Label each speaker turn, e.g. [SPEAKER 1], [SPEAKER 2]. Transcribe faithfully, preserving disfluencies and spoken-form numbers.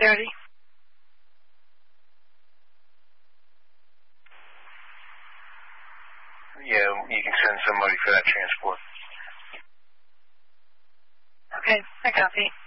[SPEAKER 1] thirty.
[SPEAKER 2] Yeah, you can send somebody for that transport.
[SPEAKER 1] Okay, I copy.